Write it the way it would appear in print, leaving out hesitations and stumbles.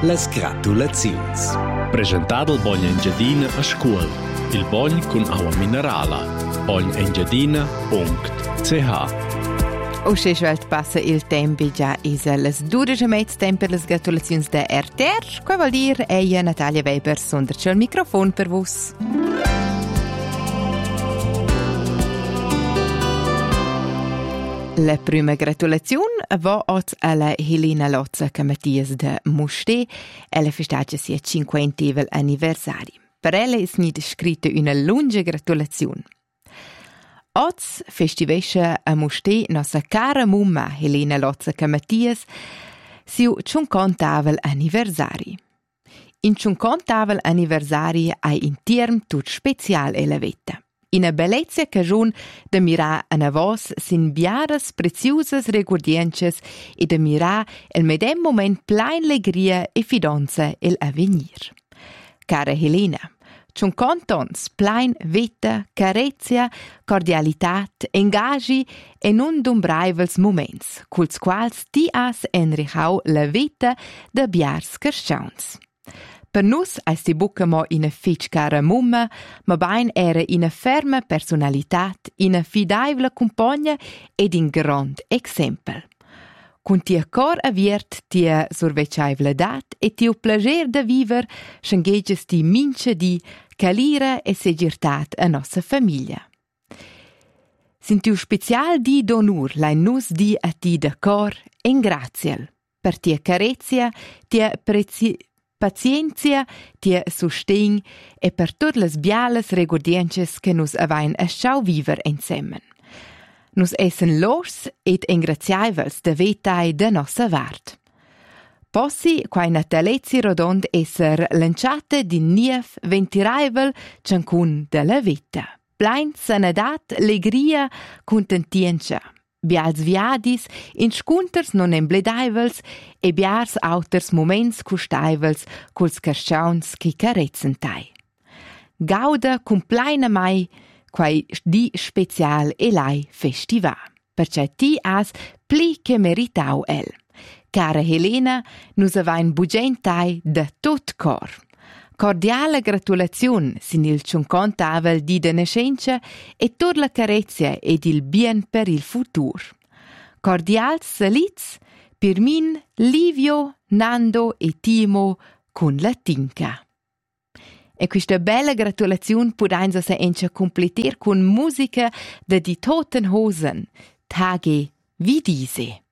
Las gratulaziuns. Presentado il Bogn Engiadina a scuol. Il Bogn con aua minerala. bognengiadina.ch. Usce schwelt passa il tempo già isa las 12:30 per las gratulazioni da RTR. Qua vuol dire eia Natalia Weber sonderci al microfono per vos. La prima gratulazione va alla Helena Lozza Mattias de Musté. Ella festeggia sia 50º anniversario. Per ella è stata scritta una lunga gratulazione. Oggi festivesce a Musté nostra cara mumma Helena Lozza Mattias siu 50º anniversario. In 50º anniversario hai in term tut special e la vita. In a bellezza cagiun da mirar a navos sin biaras preziosas reguardiences e da mirar el medem moment plein legria e fidanza el avenir. Cara Helena, 50 ans plein vita, carezia, cordialitat, engagi e non dumbraivels moments, culs quals ti has enrichau la vita da biars carstgauns. Per nus eis ti buca mo ina fitg cara mumma, ma bain era ina ferma personalitat, ina fidaivla compagna ed in grand exempel. Cun tia cor aviert, tia survecciaivla dat e tiu plager da viver, schengeges ti mince di calira e segirtat a nossa famiglia. Sin tiu special di d'onur lai nus di a ti da cor en graziel, per tia carezia, tia pazienzia, tia sustegn e per tutte las bialas reguardiences che nus avain a schau viver ensemmen. Nus essen los ed engraziaivels da vetai da nossa vart. Possi quai natalezi rodond esser lanciata din nief ventiraivel ciancun de la vita. Plein sanadat, legria, contentientia. Bials viadis, in scunters non embledaivels e biars auters moments custaivels culs carstgauns chi carezzentai. Gauda cum pleina mai quai di special e lai festiva. Perché ti has pli che meritau el. Cara Helena, nus avain bugentai da tot cor. Cordiale gratulazione sin il 50º di de nascenza e tot la carezia ed il bien per il futur. Cordials salits per min, Livio, Nando e Timo con la Tinca. E questa bella gratulazione pudainza se encha completer con musica de die Toten Hosen, Tage wie diese.